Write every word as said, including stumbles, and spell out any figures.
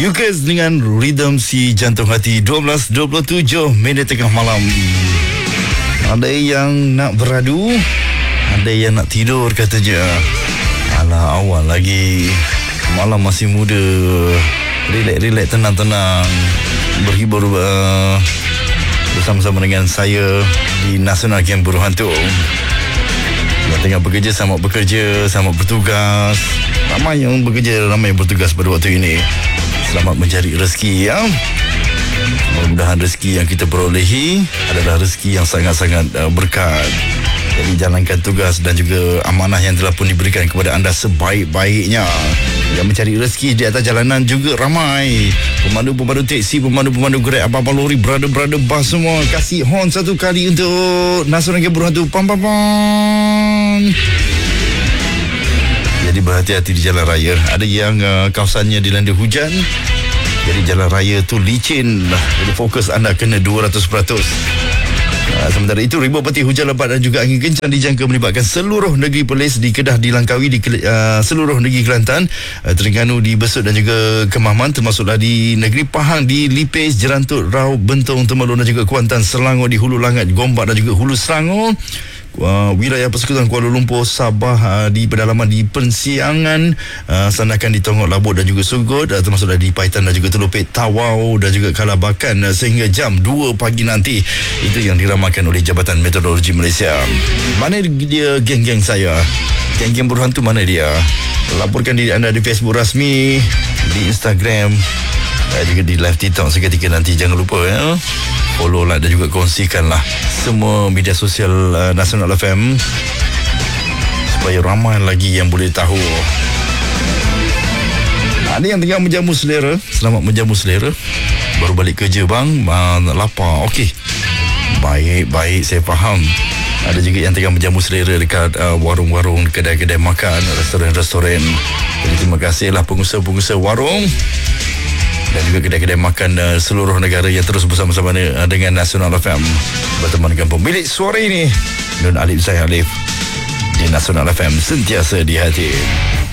Lucas dengan Rhythm Si Jantung Hati. Dua belas dua puluh tujuh minit tengah malam. Ada yang nak beradu, ada yang nak tidur katanya. Alah, awal lagi, malam masih muda. Relax-relax, tenang-tenang, berhibur uh, bersama-sama dengan saya di Nasional Camp Buruhantu. Yang tengah bekerja, selamat bekerja, selamat bertugas. Ramai yang bekerja, ramai yang bertugas pada waktu ini. Selamat mencari rezeki, ya. Mudah-mudahan rezeki yang kita perolehi adalah rezeki yang sangat-sangat uh, berkat. Jadi jalankan tugas dan juga amanah yang telah pun diberikan kepada anda sebaik-baiknya. Yang mencari rezeki di atas jalanan juga ramai. Pemandu-pemandu teksi, pemandu-pemandu Grab, abang-abang lori, brother-brother bus semua. Kasih horn satu kali untuk Nasional Camp Buruhantu. Pam pam pam. Jadi berhati-hati di jalan raya. Ada yang uh, kawasannya dilanda hujan, jadi jalan raya tu licin. Jadi fokus anda kena dua ratus peratus. Uh, sementara itu, ribuan petir hujan lebat dan juga angin kencang dijangka melibatkan seluruh negeri Perlis, di Kedah, di Langkawi, di uh, seluruh negeri Kelantan, uh, Terengganu, di Besut dan juga Kemaman, termasuklah di negeri Pahang, di Lipis, Jerantut, Rau, Bentong, Temerloh dan juga Kuantan, Selangor, di Hulu Langat, Gombak dan juga Hulu Selangor. Uh, wilayah Persekutuan Kuala Lumpur, Sabah, uh, di pedalaman di Persiangan, uh, Sandakan, di Tonggok, Labuk dan juga Sugut, uh, termasuklah di Paitan dan juga Telopek, Tawau dan juga Kalabakan, uh, sehingga jam dua pagi nanti. Itu yang diramalkan oleh Jabatan Meteorologi Malaysia. Mana dia geng-geng saya? Geng-geng Buruhantu mana dia? Laporkan diri anda di Facebook rasmi, di Instagram, uh, juga di live TikTok seketika nanti. Jangan lupa, ya, follow lah dan juga kongsikanlah semua media sosial uh, Nasional F M supaya ramai lagi yang boleh tahu. Ada yang tengah menjamu selera. Selamat menjamu selera. Baru balik kerja, bang, uh, lapar. Okey, baik-baik, saya faham. Ada juga yang tengah menjamu selera dekat uh, warung-warung, kedai-kedai makan, restoran-restoran. Jadi terima kasihlah pengusaha-pengusaha warung dan juga kedai-kedai makan uh, seluruh negara yang terus bersama-sama uh, dengan Nasional F M, berteman dengan pemilik suara ini, Nun Alif Zahir Alif, di Nasional F M, sentiasa di hati.